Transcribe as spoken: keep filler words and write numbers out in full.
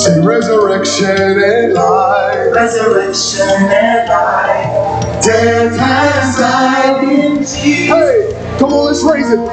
Sing resurrection and life. Resurrection and life. Death has died in Jesus. Hey, come on, let's raise it.